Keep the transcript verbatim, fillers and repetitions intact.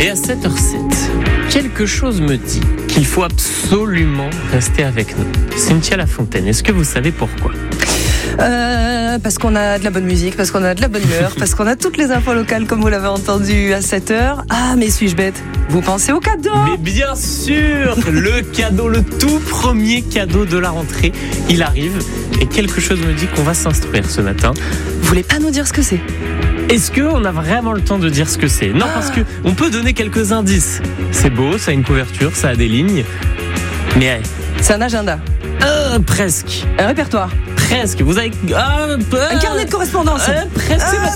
Et à sept heures sept, quelque chose me dit qu'il faut absolument rester avec nous. Cynthia Lafontaine, est-ce que vous savez pourquoi ? Euh, parce qu'on a de la bonne musique, parce qu'on a de la bonne humeur, parce qu'on a toutes les infos locales comme vous l'avez entendu à sept heures. Ah, mais suis-je bête ? Vous pensez au cadeau ? Mais bien sûr, le cadeau, le tout premier cadeau de la rentrée, il arrive. Et quelque chose me dit qu'on va s'instruire ce matin. Vous voulez pas nous dire ce que c'est ? Est-ce qu'on a vraiment le temps de dire ce que c'est ? Non, parce qu'on peut donner quelques indices. C'est beau, ça a une couverture, ça a des lignes. Mais hey, c'est un agenda. Euh, presque. Un répertoire. Presque. Vous avez... Ah, un carnet de correspondance. Euh, presque. Ah.